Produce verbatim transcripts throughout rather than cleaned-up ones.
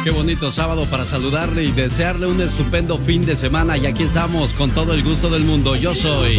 Qué bonito sábado para saludarle y desearle un estupendo fin de semana. Y aquí estamos con todo el gusto del mundo. Yo soy...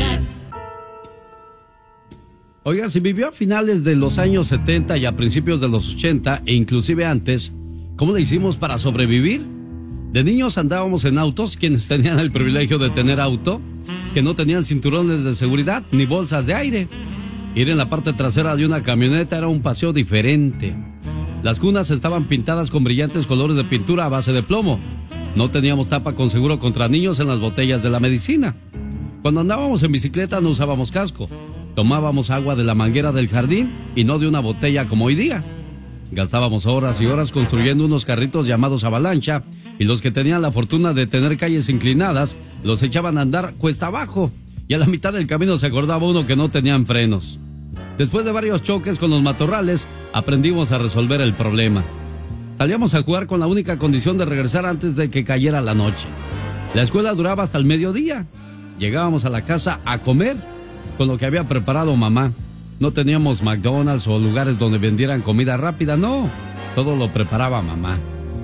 Oiga, si vivió a finales de los años setenta y a principios de los ochenta e inclusive antes, ¿cómo le hicimos para sobrevivir? De niños andábamos en autos, quienes tenían el privilegio de tener auto, que no tenían cinturones de seguridad ni bolsas de aire. Ir en la parte trasera de una camioneta era un paseo diferente. Las cunas estaban pintadas con brillantes colores de pintura a base de plomo. No teníamos tapa con seguro contra niños en las botellas de la medicina. Cuando andábamos en bicicleta no usábamos casco. Tomábamos agua de la manguera del jardín y no de una botella como hoy día. Gastábamos horas y horas construyendo unos carritos llamados avalancha, y los que tenían la fortuna de tener calles inclinadas los echaban a andar cuesta abajo, y a la mitad del camino se acordaba uno que no tenían frenos. Después de varios choques con los matorrales, aprendimos a resolver el problema. Salíamos a jugar con la única condición de regresar antes de que cayera la noche. La escuela duraba hasta el mediodía. Llegábamos a la casa a comer con lo que había preparado mamá. No teníamos McDonald's o lugares donde vendieran comida rápida, no. Todo lo preparaba mamá.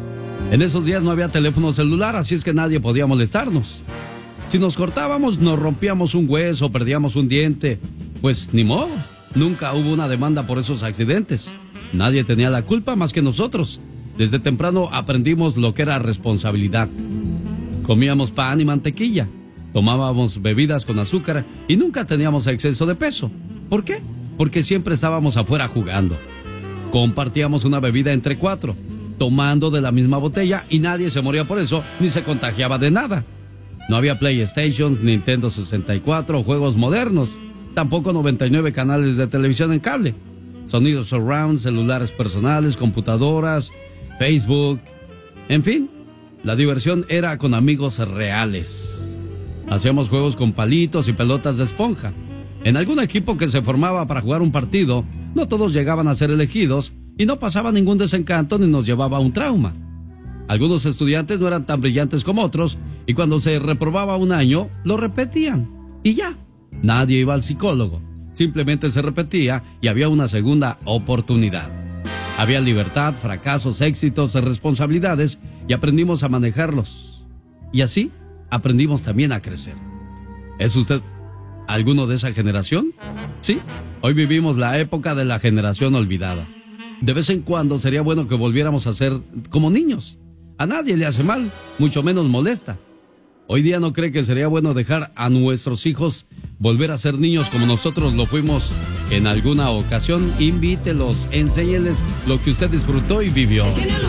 En esos días no había teléfono celular, así es que nadie podía molestarnos. Si nos cortábamos, nos rompíamos un hueso, perdíamos un diente, pues ni modo. Nunca hubo una demanda por esos accidentes. Nadie tenía la culpa más que nosotros. Desde temprano aprendimos lo que era responsabilidad. Comíamos pan y mantequilla, tomábamos bebidas con azúcar y nunca teníamos exceso de peso. ¿Por qué? Porque siempre estábamos afuera jugando. Compartíamos una bebida entre cuatro, tomando de la misma botella, y nadie se moría por eso ni se contagiaba de nada. No había PlayStations, Nintendo sesenta y cuatro o juegos modernos. Tampoco noventa y nueve canales de televisión en cable. Sonidos surround, celulares personales, computadoras, Facebook. En fin, la diversión era con amigos reales. Hacíamos juegos con palitos y pelotas de esponja. En algún equipo que se formaba para jugar un partido, no todos llegaban a ser elegidos y no pasaba ningún desencanto ni nos llevaba a un trauma. Algunos estudiantes no eran tan brillantes como otros y cuando se reprobaba un año, lo repetían. Y ya. Nadie iba al psicólogo, simplemente se repetía y había una segunda oportunidad. Había libertad, fracasos, éxitos, responsabilidades y aprendimos a manejarlos. Y así aprendimos también a crecer. ¿Es usted alguno de esa generación? Sí, hoy vivimos la época de la generación olvidada. De vez en cuando sería bueno que volviéramos a ser como niños. A nadie le hace mal, mucho menos molesta. Hoy día no cree que sería bueno dejar a nuestros hijos volver a ser niños como nosotros lo fuimos en alguna ocasión. Invítelos, enséñeles lo que usted disfrutó y vivió.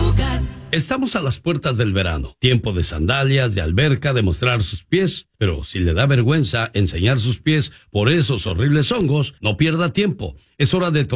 Estamos a las puertas del verano, tiempo de sandalias, de alberca, de mostrar sus pies, pero si le da vergüenza enseñar sus pies por esos horribles hongos, no pierda tiempo. Es hora de tomar